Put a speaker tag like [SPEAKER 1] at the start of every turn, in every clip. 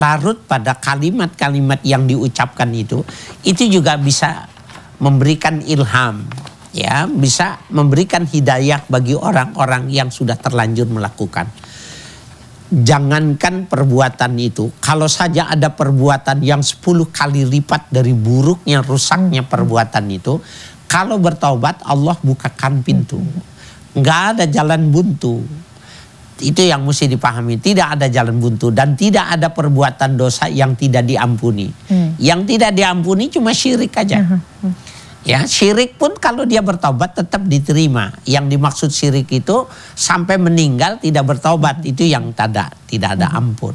[SPEAKER 1] larut pada kalimat-kalimat yang diucapkan itu juga bisa memberikan ilham, ya, bisa memberikan hidayah bagi orang-orang yang sudah terlanjur melakukan. Jangankan perbuatan itu, kalau saja ada perbuatan yang 10 kali lipat dari buruknya, rusaknya perbuatan itu, kalau bertaubat Allah bukakan pintu. Nggak ada jalan buntu. Itu yang mesti dipahami. Tidak ada jalan buntu dan tidak ada perbuatan dosa yang tidak diampuni. Yang tidak diampuni cuma syirik aja. Ya, syirik pun kalau dia bertobat tetap diterima. Yang dimaksud syirik itu sampai meninggal tidak bertobat, itu yang tidak ada ampun.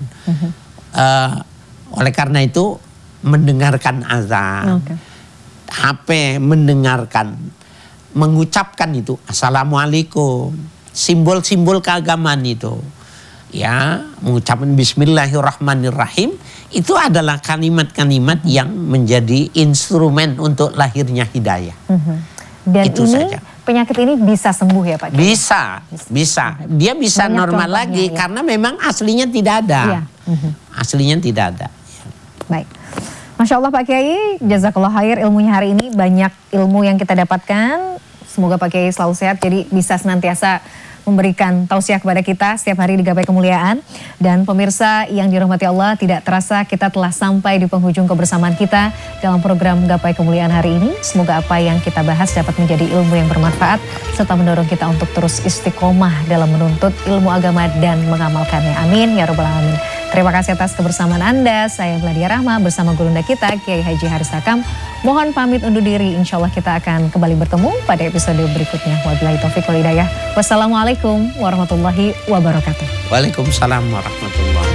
[SPEAKER 1] Oleh karena itu mendengarkan azan, HP mendengarkan, mengucapkan itu assalamualaikum, simbol-simbol keagamaan itu, ya, mengucapkan bismillahirrahmanirrahim, itu adalah kalimat-kalimat yang menjadi instrumen untuk lahirnya hidayah. Dan itu ini saja.
[SPEAKER 2] Penyakit ini bisa sembuh ya Pak?
[SPEAKER 1] Bisa. Dia bisa banyak normal lagi ya. Karena memang aslinya tidak ada. Aslinya tidak ada.
[SPEAKER 2] Baik. Masya Allah Pak Kiai, jazakallah khair ilmunya hari ini, banyak ilmu yang kita dapatkan. Semoga Pak Kiai selalu sehat, jadi bisa senantiasa memberikan tausiah kepada kita setiap hari di Gapai Kemuliaan. Dan pemirsa yang dirahmati Allah, tidak terasa kita telah sampai di penghujung kebersamaan kita dalam program Gapai Kemuliaan hari ini. Semoga apa yang kita bahas dapat menjadi ilmu yang bermanfaat serta mendorong kita untuk terus istiqomah dalam menuntut ilmu agama dan mengamalkannya. Amin ya Rabbal Alamin. Terima kasih atas kebersamaan Anda. Saya Meladia Rahma bersama gurunda kita Kiai Haji Haris Hakam. Mohon pamit undur diri. Insya Allah kita akan kembali bertemu pada episode berikutnya. Wabillahi taufiq wal hidayah. Wassalamualaikum warahmatullahi wabarakatuh.
[SPEAKER 1] Waalaikumsalam warahmatullahi wabarakatuh.